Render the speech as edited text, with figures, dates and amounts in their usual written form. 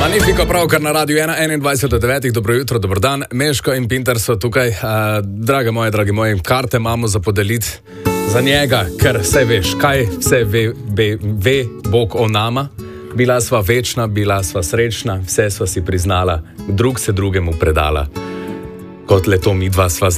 Magnifico, pravkar na Radiu 21:09, dobro jutro, dobro dan, Meško in Pinter so tukaj. Dragi moji, karte imamo za podeliti za njega, ker vse veš, kaj vse ve Bog o nama. Bila sva večna, bila sva srečna, vse sva si priznala, drug se drugemu predala. Kot le to mi dva sva znala.